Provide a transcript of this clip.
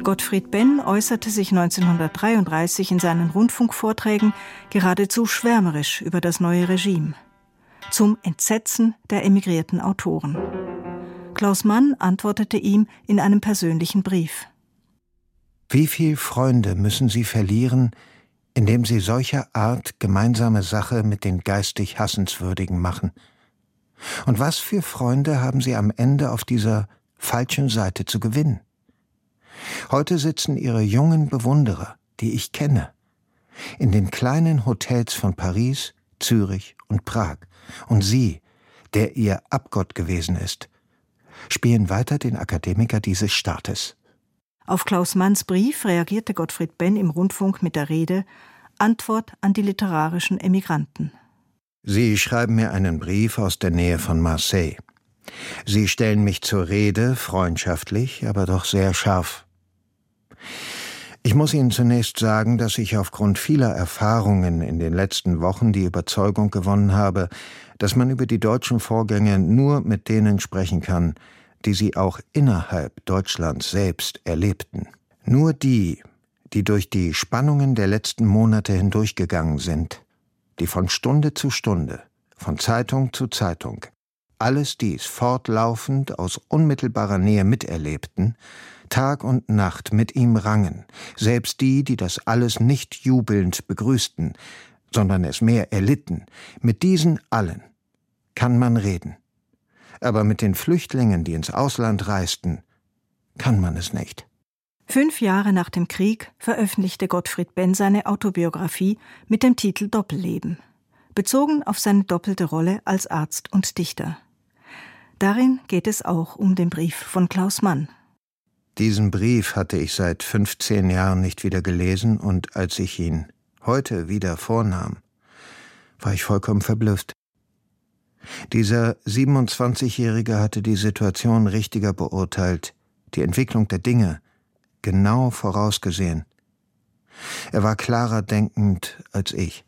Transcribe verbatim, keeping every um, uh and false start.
Gottfried Benn äußerte sich neunzehnhundertdreiunddreißig in seinen Rundfunkvorträgen geradezu schwärmerisch über das neue Regime. Zum Entsetzen der emigrierten Autoren. Klaus Mann antwortete ihm in einem persönlichen Brief. Wie viel Freunde müssen Sie verlieren, indem Sie solcher Art gemeinsame Sache mit den geistig Hassenswürdigen machen? Und was für Freunde haben Sie am Ende auf dieser falschen Seite zu gewinnen? Heute sitzen Ihre jungen Bewunderer, die ich kenne, in den kleinen Hotels von Paris, Zürich und Prag. Und Sie, der Ihr Abgott gewesen ist, spielen weiter den Akademiker dieses Staates. Auf Klaus Manns Brief reagierte Gottfried Benn im Rundfunk mit der Rede Antwort an die literarischen Emigranten. Sie schreiben mir einen Brief aus der Nähe von Marseille. Sie stellen mich zur Rede, freundschaftlich, aber doch sehr scharf. Ich muss Ihnen zunächst sagen, dass ich aufgrund vieler Erfahrungen in den letzten Wochen die Überzeugung gewonnen habe, dass man über die deutschen Vorgänge nur mit denen sprechen kann, die sie auch innerhalb Deutschlands selbst erlebten. Nur die, die durch die Spannungen der letzten Monate hindurchgegangen sind, die von Stunde zu Stunde, von Zeitung zu Zeitung, alles dies fortlaufend aus unmittelbarer Nähe miterlebten, Tag und Nacht mit ihm rangen, selbst die, die das alles nicht jubelnd begrüßten, sondern es mehr erlitten, mit diesen allen kann man reden. Aber mit den Flüchtlingen, die ins Ausland reisten, kann man es nicht. Fünf Jahre nach dem Krieg veröffentlichte Gottfried Benn seine Autobiografie mit dem Titel Doppelleben, bezogen auf seine doppelte Rolle als Arzt und Dichter. Darin geht es auch um den Brief von Klaus Mann. Diesen Brief hatte ich seit fünfzehn Jahren nicht wieder gelesen, und als ich ihn heute wieder vornahm, war ich vollkommen verblüfft. Dieser siebenundzwanzigjährige hatte die Situation richtiger beurteilt, die Entwicklung der Dinge genau vorausgesehen. Er war klarer denkend als ich.